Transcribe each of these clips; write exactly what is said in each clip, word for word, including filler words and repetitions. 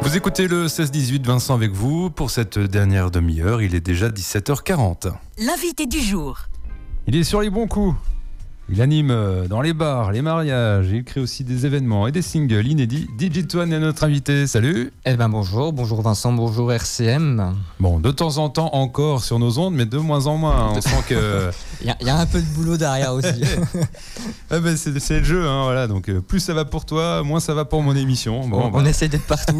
Vous écoutez le seize dix-huit, Vincent avec vous pour cette dernière demi-heure. Il est déjà dix-sept heures quarante. L'invité du jour. Il est sur les bons coups. Il anime dans les bars, les mariages. Il crée aussi des événements et des singles inédits. D J Toine est notre invité. Salut. Eh ben bonjour, bonjour Vincent, bonjour R C M. Bon, de temps en temps encore sur nos ondes, mais de moins en moins. On sent que il y, y a un peu de boulot derrière aussi. ah ben c'est, c'est le jeu, hein, voilà. Donc plus ça va pour toi, moins ça va pour mon émission. Bon, on, bah. on essaie d'être partout.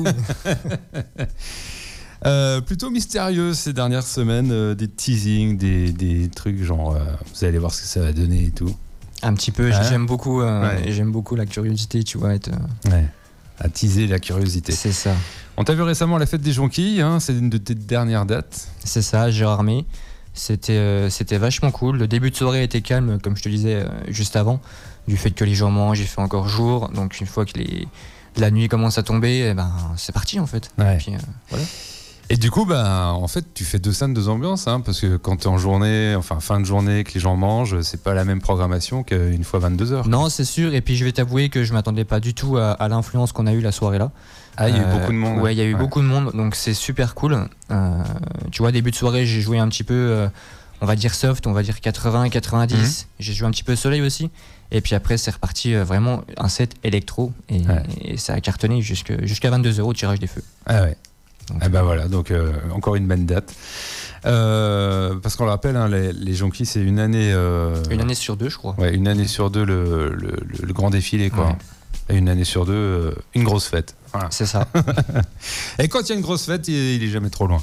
Euh, plutôt mystérieux ces dernières semaines, euh, des teasings, des, des trucs genre euh, vous allez voir ce que ça va donner et tout. Un petit peu, hein j'aime beaucoup, euh, ouais. j'aime beaucoup la curiosité, tu vois. Être, euh... ouais. À teaser la curiosité. C'est ça. On t'a vu récemment à la fête des Jonquilles, hein, c'est une de tes dernières dates. C'est ça, Gérardmer. C'était, euh, c'était vachement cool. Le début de soirée était calme, comme je te disais euh, juste avant, du fait que les gens mangent, il fait encore jour. Donc une fois que les... la nuit commence à tomber, eh ben, c'est parti en fait. Ouais. Et puis, euh, voilà. Et du coup, bah, en fait, tu fais deux scènes, deux ambiances, hein, parce que quand t'es en journée, enfin fin de journée, que les gens mangent, c'est pas la même programmation qu'une fois vingt-deux heures. Non, c'est sûr. Et puis je vais t'avouer que je m'attendais pas du tout à, à l'influence qu'on a eu la soirée là. Ah, il y a eu euh, beaucoup de monde. Ouais, il y a eu ouais. beaucoup de monde, donc c'est super cool. Euh, tu vois, début de soirée, j'ai joué un petit peu, euh, on va dire soft, on va dire quatre-vingts quatre-vingt-dix. Mm-hmm. J'ai joué un petit peu soleil aussi. Et puis après, c'est reparti euh, vraiment un set électro. Et, ouais. et ça a cartonné jusque, jusqu'à vingt-deux heures au tirage des feux. Ah ouais. Donc, ah bah voilà, donc euh, encore une bonne date. Euh, parce qu'on le rappelle, hein, les, les Jonquilles, c'est une année. Euh, une année sur deux, je crois. Ouais, une année sur deux, le, le, le, le grand défilé, quoi. Ouais. Et une année sur deux, euh, une grosse fête. Voilà. C'est ça. Et quand il y a une grosse fête, il, il est jamais trop loin.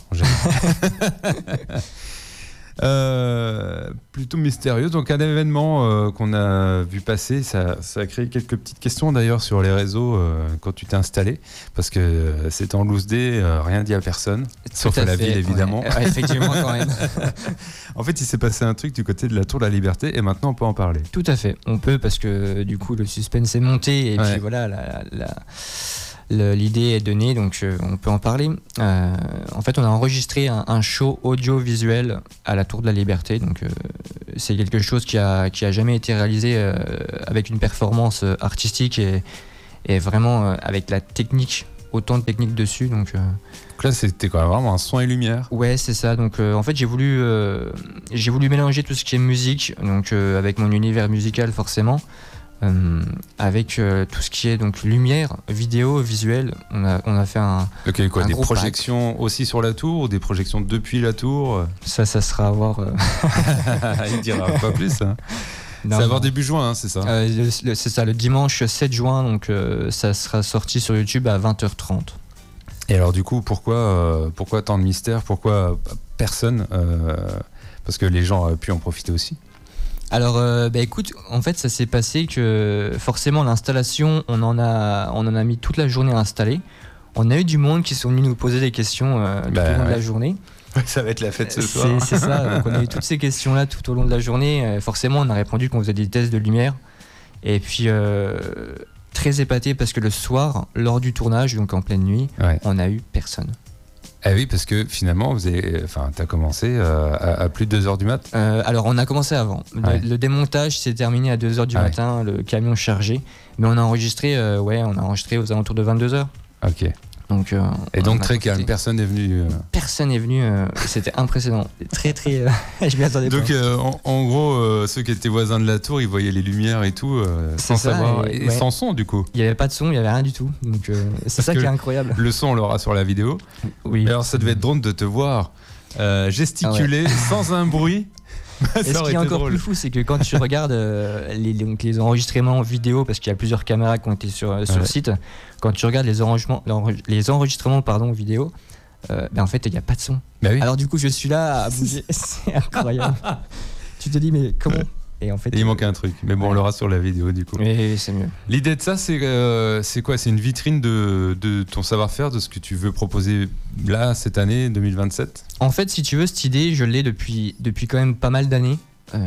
Euh, plutôt mystérieux. Donc un événement euh, qu'on a vu passer, ça, ça a créé quelques petites questions d'ailleurs sur les réseaux euh, quand tu t'es installé, parce que euh, c'était en loose day, euh, rien dit à personne, Tout sauf à, à la fait, ville évidemment. Ouais. Ouais, effectivement quand même. En fait il s'est passé un truc du côté de la Tour de la Liberté et maintenant on peut en parler. Tout à fait, on peut parce que du coup le suspense est monté et ouais. puis voilà la, la... l'idée est donnée, donc euh, on peut en parler. Euh, en fait, on a enregistré un, un show audiovisuel à la Tour de la Liberté. Donc, euh, c'est quelque chose qui a, qui a jamais été réalisé euh, avec une performance artistique et, et vraiment euh, avec la technique, autant de technique dessus. Donc, euh, donc là, c'était quoi, vraiment un son et lumière. Ouais, c'est ça. Donc, euh, en fait, j'ai voulu, euh, j'ai voulu mélanger tout ce qui est musique, donc euh, avec mon univers musical forcément. Euh, avec euh, tout ce qui est donc lumière, vidéo, visuel, on a, on a fait un. Ok, quoi, un des gros projections pack. Aussi sur la tour ou des projections depuis la tour? Ça, ça sera à voir. Euh... Il dira pas plus. Hein. Non, c'est à voir début juin, hein, c'est ça euh, le, le, C'est ça, le dimanche sept juin, donc euh, ça sera sorti sur YouTube à vingt heures trente. Et alors, du coup, pourquoi, euh, pourquoi tant de mystère? Pourquoi personne euh, Parce que les gens auraient pu en profiter aussi. Alors, euh, bah écoute, en fait, ça s'est passé que forcément l'installation, on en a, on en a mis toute la journée à installer. On a eu du monde qui sont venus nous poser des questions euh, tout bah, au long ouais. de la journée. Ça va être la fête ce c'est, soir. C'est ça. Donc on a eu toutes ces questions-là tout au long de la journée. Euh, forcément, on a répondu qu'on faisait des tests de lumière. Et puis euh, très épaté parce que le soir, lors du tournage, donc en pleine nuit, ouais. on a eu personne. Ah oui, parce que finalement, vous avez, enfin, t'as commencé euh, à, à plus de deux heures du mat. Euh, alors, on a commencé avant. Le, ouais. le démontage s'est terminé à deux heures du ah matin, ouais. le camion chargé. Mais on a enregistré, euh, ouais, on a enregistré aux alentours de vingt-deux heures. Ok. Donc, euh, et donc très calme, personne n'est venu. Euh... Personne n'est venu, euh, c'était impressionnant, très très. Euh, je m'y attendais pas. Donc euh, en, en gros, euh, ceux qui étaient voisins de la tour, ils voyaient les lumières et tout, euh, sans ça, savoir, et, et ouais. sans son du coup. Il n'y avait pas de son, il n'y avait rien du tout. Donc euh, c'est Parce ça qui est incroyable. Le son, on l'aura sur la vidéo. Oui. Et alors ça devait être drôle de te voir euh, gesticuler ah ouais. sans un bruit. Et ce qui est encore drôle. plus fou, c'est que quand tu regardes euh, les, les, les enregistrements vidéo, parce qu'il y a plusieurs caméras qui ont été sur, sur ouais. le site, quand tu regardes les, les enregistrements pardon, vidéo, euh, ben en fait, il n'y a pas de son. Bah oui. Alors du coup, je suis là à bouger. C'est incroyable. Tu te dis, mais comment ? Et en fait, et il manque un truc, mais bon, ouais. on l'aura sur la vidéo du coup. Oui, c'est mieux. L'idée de ça, c'est, euh, c'est quoi ? C'est une vitrine de, de ton savoir-faire, de ce que tu veux proposer là, cette année, deux mille vingt-sept ? En fait, si tu veux, cette idée, je l'ai depuis, depuis quand même pas mal d'années. Euh,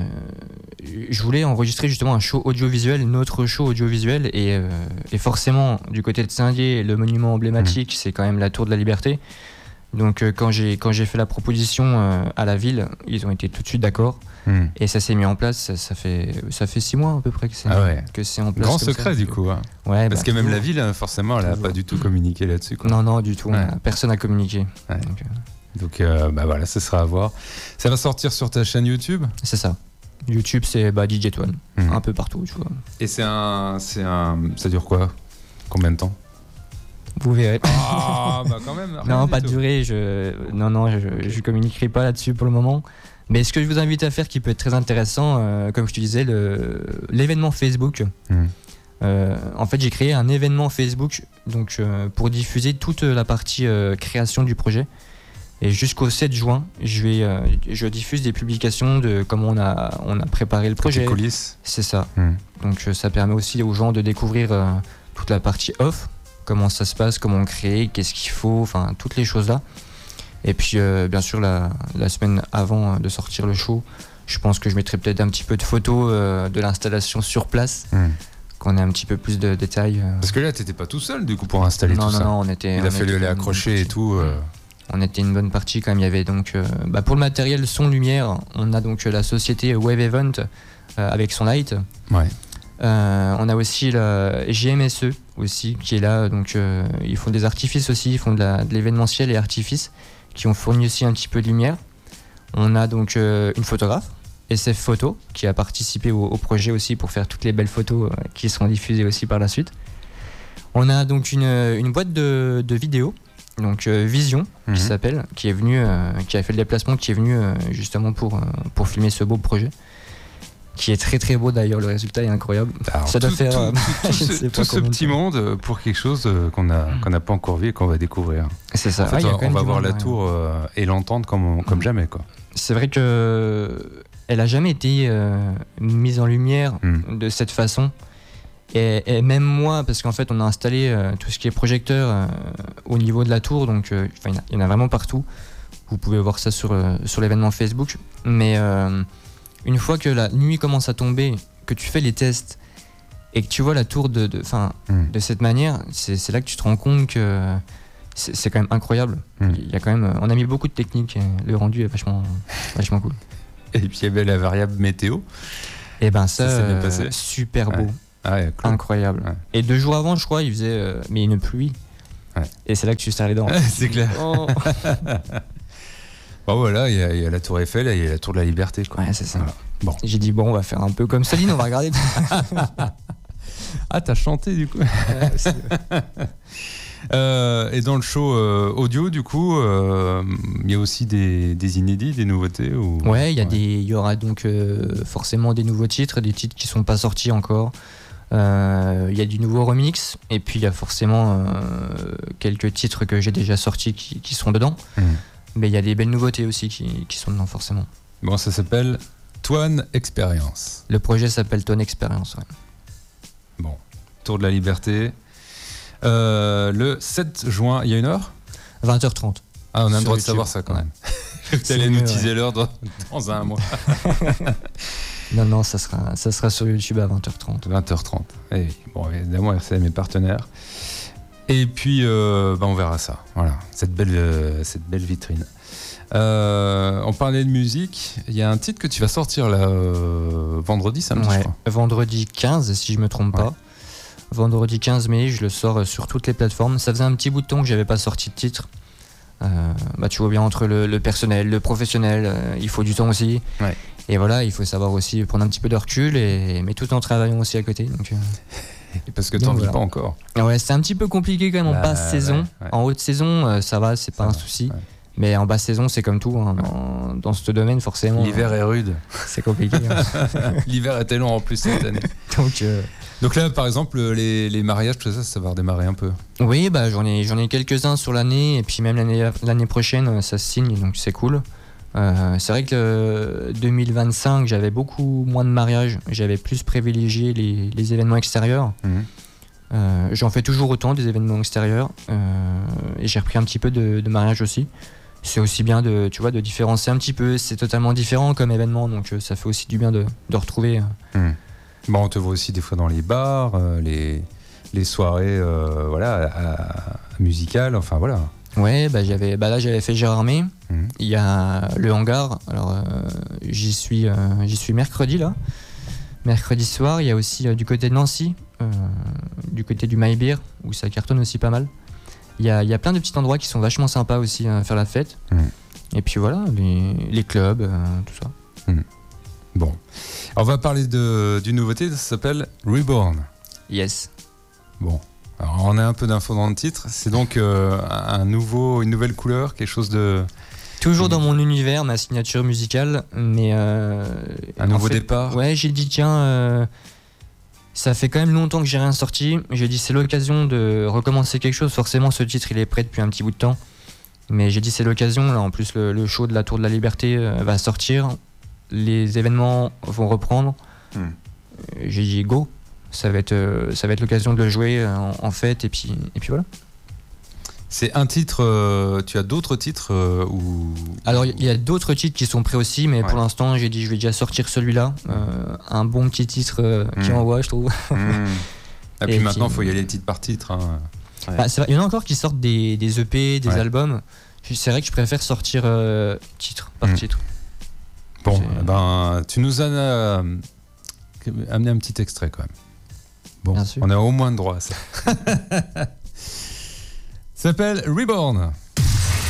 je voulais enregistrer justement un show audiovisuel, notre show audiovisuel, et, euh, et forcément, du côté de Saint-Dié, le monument emblématique, mmh. c'est quand même la Tour de la Liberté. Donc euh, quand j'ai quand j'ai fait la proposition euh, à la ville, ils ont été tout de suite d'accord. Mmh. Et ça s'est mis en place. Ça, ça fait ça fait six mois à peu près que c'est ah ouais. que c'est en place. Grand secret ça, du coup. Hein. Ouais. Parce bah, que même toujours. la ville, forcément, elle n'a pas du tout communiqué là-dessus. Quoi. Non non du tout. Ouais. A, personne n'a communiqué. Ouais. Donc, euh... Donc euh, bah voilà, ça sera à voir. Ça va sortir sur ta chaîne YouTube. C'est ça. YouTube, c'est bah, D J Toine, mmh. un peu partout, tu vois. Et c'est un, c'est un, ça dure quoi ? Combien de temps ? Vous verrez. Ah, bah quand même. Non, pas de durée. Je, non, non, je, je communiquerai pas là-dessus pour le moment. Mais ce que je vous invite à faire, qui peut être très intéressant, euh, comme je te disais, le, l'événement Facebook. Mmh. Euh, en fait, j'ai créé un événement Facebook, donc euh, pour diffuser toute la partie euh, création du projet. Et jusqu'au sept juin, je, vais, euh, je diffuse des publications de comment on a, on a préparé le projet. Les coulisses. C'est ça. Mmh. Donc euh, ça permet aussi aux gens de découvrir euh, toute la partie off, comment ça se passe, comment on crée, qu'est-ce qu'il faut, enfin toutes les choses là. Et puis euh, bien sûr la, la semaine avant de sortir le show, je pense que je mettrai peut-être un petit peu de photos euh, de l'installation sur place. Mmh. Qu'on ait un petit peu plus de détails. Euh... Parce que là, t'étais pas tout seul du coup pour installer non, tout non, ça. Non, non, on était. Il on a fallu était aller accrocher et tout. Euh... On était une bonne partie quand même. Il y avait donc, euh, bah pour le matériel son lumière, on a donc la société Wave Event euh, avec son light. Ouais. Euh, on a aussi la G M S E aussi qui est là. Donc euh, ils font des artifices aussi, ils font de, la, de l'événementiel et artifices qui ont fourni aussi un petit peu de lumière. On a donc euh, une photographe. S F Photo, qui a participé au, au projet aussi pour faire toutes les belles photos euh, qui seront diffusées aussi par la suite. On a donc une, une boîte de, de vidéos, donc euh, Vision, mmh. qui s'appelle, qui est venue, euh, qui a fait le déplacement, qui est venu euh, justement pour, euh, pour filmer ce beau projet, qui est très très beau d'ailleurs, le résultat est incroyable. Alors, ça doit tout, faire tout, euh, tout, tout ce, tout ce petit monde pour quelque chose qu'on a, qu'on n'a pas encore vu et qu'on va découvrir. C'est ça. En fait, ah, on, on va voir la tour euh, et l'entendre comme, comme mmh. jamais, quoi. C'est vrai que elle a jamais été euh, mise en lumière mmh. de cette façon. Et, et même moi, parce qu'en fait, on a installé euh, tout ce qui est projecteur euh, au niveau de la tour, donc euh, il y en a vraiment partout. Vous pouvez voir ça sur, euh, sur l'événement Facebook. Mais euh, une fois que la nuit commence à tomber, que tu fais les tests et que tu vois la tour de, de, mmh. de cette manière, c'est, c'est là que tu te rends compte que c'est, c'est quand même incroyable. Mmh. Il y a quand même, on a mis beaucoup de techniques et le rendu est vachement, vachement cool. Et puis il y avait la variable météo. Et ben ça, ça euh, passé. super beau, ouais. Ah ouais, cool. Incroyable. Ouais. Et deux jours avant, je crois, il faisait euh, mais une pluie. Ouais. Et c'est là que tu serres les dents. Ouais, c'est clair. Oh. Bon voilà, il y, y a la Tour Eiffel, il y a la Tour de la Liberté, quoi. Ouais, c'est ça. Voilà. Bon. J'ai dit bon, on va faire un peu comme Céline, on va regarder. Ah, t'as chanté du coup. Ouais, c'est... Euh, et dans le show euh, audio, du coup, il euh, y a aussi des, des inédits, des nouveautés ou... Ouais, il ouais. y aura donc euh, forcément des nouveaux titres, des titres qui ne sont pas sortis encore. Il euh, y a du nouveau remix, et puis il y a forcément euh, quelques titres que j'ai déjà sortis qui, qui sont dedans. Mmh. Mais il y a des belles nouveautés aussi qui, qui sont dedans, forcément. Bon, ça s'appelle Toine Experience. Le projet s'appelle Toine Experience, ouais. Bon, Tour de la Liberté. Euh, le sept juin, il y a une heure ? vingt heures trente. Ah, on a le droit de savoir ça quand même. Tu allais nous teaser ouais. l'heure dans, dans un mois. Non, non, ça sera, ça sera sur YouTube à vingt heures trente. vingt heures trente. Et bon, évidemment, merci à mes partenaires. Et puis, euh, bah, on verra ça. Voilà, cette belle, euh, cette belle vitrine. Euh, on parlait de musique. Il y a un titre que tu vas sortir là, euh, vendredi, samedi, ouais, je crois. Vendredi quinze, si je ne me trompe ouais. pas. Vendredi quinze mai, je le sors sur toutes les plateformes. Ça faisait un petit bout de temps que j'avais pas sorti de titre. Euh, bah tu vois bien, entre le, le personnel, le professionnel, euh, il faut du temps aussi. Ouais. Et voilà, il faut savoir aussi prendre un petit peu de recul, et, mais tout en travaillant aussi à côté. Donc, euh... et parce que t'en vis voilà. pas encore. Ouais, c'est un petit peu compliqué quand même bah, en basse ouais, saison. Ouais. En haute saison, euh, ça va, c'est pas ça un va, souci. Ouais. Mais en basse saison, c'est comme tout, hein, dans, dans ce domaine, forcément. L'hiver euh, est rude. C'est compliqué. Hein. L'hiver était long en plus cette année. Donc, euh... Donc là, par exemple, les, les mariages, tout ça, ça va redémarrer un peu. Oui, bah, j'en ai, j'en ai quelques-uns sur l'année, et puis même l'année, l'année prochaine, ça se signe, donc c'est cool. Euh, c'est vrai que deux mille vingt-cinq, j'avais beaucoup moins de mariages, j'avais plus privilégié les, les événements extérieurs. Mmh. Euh, j'en fais toujours autant des événements extérieurs, euh, et j'ai repris un petit peu de, de mariage aussi. C'est aussi bien de, tu vois, de différencier un petit peu, c'est totalement différent comme événement, donc ça fait aussi du bien de, de retrouver. Mmh. Bon, on te voit aussi des fois dans les bars, euh, les, les soirées euh, voilà, à, à, musicales, enfin voilà. Ouais, bah, j'avais, bah là j'avais fait Gérardmer. Mmh. Il y a le hangar. Alors euh, j'y suis, euh, j'y suis mercredi là. Mercredi soir. Il y a aussi euh, du côté de Nancy, euh, du côté du My Beer, où ça cartonne aussi pas mal. Il y a, il y a plein de petits endroits qui sont vachement sympas aussi à faire la fête. Mmh. Et puis voilà, les, les clubs, euh, tout ça. Mmh. Bon, alors on va parler de, d'une nouveauté. Ça s'appelle Reborn. Yes. Bon. Alors on a un peu d'infos dans le titre. C'est donc euh, un nouveau, une nouvelle couleur, quelque chose de... Toujours dans mon univers, ma signature musicale, mais... Euh, un nouveau fait, départ. Ouais, j'ai dit tiens, euh, ça fait quand même longtemps que j'ai rien sorti. J'ai dit c'est l'occasion de recommencer quelque chose. Forcément ce titre il est prêt depuis un petit bout de temps. Mais j'ai dit c'est l'occasion, là en plus le, le show de la Tour de la Liberté euh, va sortir. Les événements vont reprendre. Mm. J'ai dit go. Ça va être, euh, ça va être l'occasion de le jouer euh, en, en fête et puis, et puis voilà. C'est un titre, euh, tu as d'autres titres euh, ou... Alors il y a d'autres titres qui sont prêts aussi, mais ouais. Pour l'instant j'ai dit je vais déjà sortir celui-là. Euh, un bon petit titre euh, mmh. qui envoie je trouve. Mmh. Et, et puis maintenant il faut y aller titre par titre. Hein. Ouais. Bah, c'est vrai, il y en a encore qui sortent des, des E P, des ouais. albums. C'est vrai que je préfère sortir euh, titre par mmh. titre. Bon, ben, tu nous as euh, amené un petit extrait quand même. Bon, on a au moins le droit à ça. Ça s'appelle Reborn.